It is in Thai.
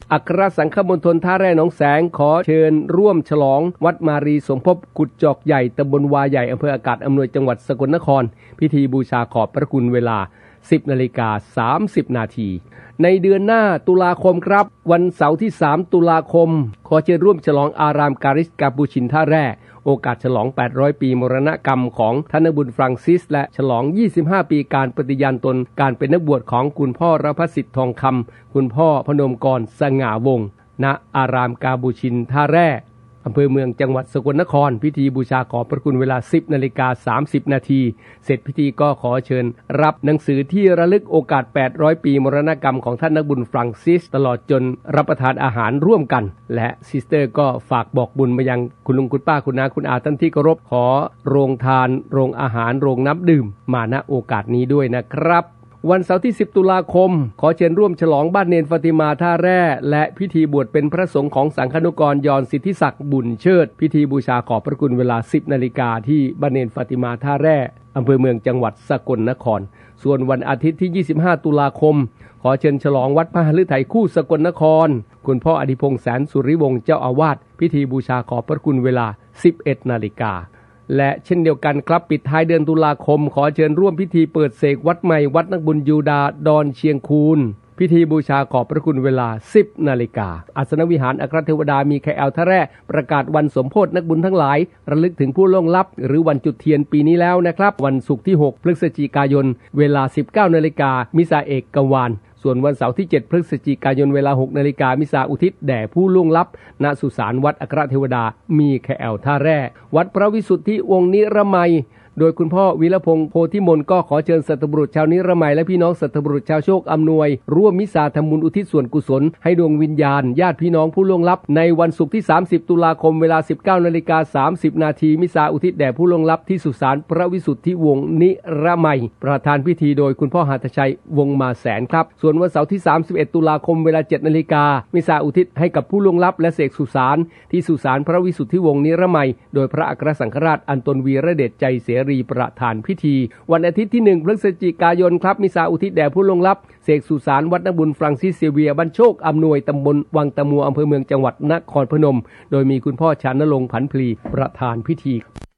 อัครสังฆมณฑลท่าแร่หนองแสงขอเชิญร่วมฉลองวัดมารีสมภพกุดจอกใหญ่ตำบลวาใหญ่อำเภออากาศอำนวยจังหวัดสกลนครพิธีบูชาขอบพระคุณเวลา 10:30 น.ในเดือนหน้าตุลาคมครับวันเสาร์ที่ 3 ตุลาคมขอเชิญร่วมฉลองอารามการิสกาปูชินท่าแร่โอกาสฉลอง800ปีมรณกรรมของท่านนักบุญฟรังซิสและฉลอง25ปีการปฏิญาณตนการเป็นนักบวชของคุณพ่อรพสิทธิ์ทองคำคุณพ่อพนมกรสง่าวงศ์ณอารามกาบูชินท่าแร่อำเภอเมืองจังหวัดสกลนครพิธีบูชาขอบพระคุณเวลา 10:30 น.เสร็จพิธีก็ขอเชิญรับหนังสือที่ระลึกโอกาส800ปีมรณกรรมของท่านนักบุญฟรังซิสตลอดจนรับประทานอาหารร่วมกันและซิสเตอร์ก็ฝากบอกบุญมายังคุณลุงคุณป้าคุณน้าคุณอาท่านที่เคารพขอโรงทานโรงอาหารโรงน้ำดื่มมาณโอกาสนี้ด้วยนะครับวันเสาร์ที่ 10 ตุลาคมขอเชิญร่วมฉลองบ้านเนนฟาติมาท่าแร่และพิธีบวชเป็นพระสงฆ์ของสังฆนุกรยอนสิทธิศักดิ์บุญเชิดพิธีบูชาขอบพระคุณเวลา 10 นาฬิกาที่บ้านเนนฟาติมาท่าแร่อำเภอเมืองจังหวัดสกลนครส่วนวันอาทิตย์ที่ 25 ตุลาคมขอเชิญฉลองวัดพระฤทัยคู่สกลนครคุณพ่ออดิพงษ์แสนสุริวงศ์เจ้าอาวาสพิธีบูชาขอบพระคุณเวลา 11 นาฬิกาและเช่นเดียวกันครับปิดท้ายเดือนตุลาคมขอเชิญร่วมพิธีเปิดเสกวัดใหม่วัดนักบุญยูดาดอนเชียงคูนพิธีบูชาขอบพระคุณเวลา 10 นาฬิกาอาสนวิหารอัครเทวดามีKLท่าแร่ประกาศวันสมโภชนักบุญทั้งหลายระลึกถึงผู้ล่วงลับหรือวันจุดเทียนปีนี้แล้วนะครับวันศุกร์ที่ 6 พฤศจิกายนเวลา 19 นาฬิกามิสาเอกกวาลส่วนวันเสาร์ที่ 7 พฤศจิกายนเวลา 6 นาฬิกามิสาอุทิศแด่ผู้ล่วงลับณสุสานวัดอัครเทวดามีKLท่าแร่วัดพระวิสุทธิวงศ์นิรมัยโดยคุณพ่อวีรพงษ์โพธิมนก็ขอเชิญสัตบุรุษชาวนิรมัยและพี่น้องสัตบุรุษชาวโชคอำนวยร่วมมิสาทำบุญอุทิศส่วนกุศลให้ดวงวิญญาณญาติพี่น้องผู้ล่วงลับในวันศุกร์ที่ 30 ตุลาคมเวลา 19:30 น.มิสาอุทิศแด่ผู้ล่วงลับที่สุสานพระวิสุทธิวงศ์นิรมัยประธานพิธีโดยคุณพ่อหัตถชัยวงศ์มาแสนครับส่วนวันเสาร์ที่ 31 ตุลาคมเวลา 7 นาฬิกามิสาอุทิศให้กับผู้ล่วงลับและเสกสุสานที่สุสานพระวิสุทธิวงศ์นิรมัยโดยพระอัครสังฆราชอันตนวีระเดชใจเสรีประธานพิธีวันอาทิตย์ที่ 1 พฤศจิกายนครับมิสาอุทิศแด่ผู้ล่วงลับเสกสุสานวัดนักบุญฟรังซิสเซเวียบ้านโชคอำนวยตำบลวังตะมัวอำเภอเมืองจังหวัดนครพนมโดยมีคุณพ่อชานรงค์ผันพลีประธานพิธี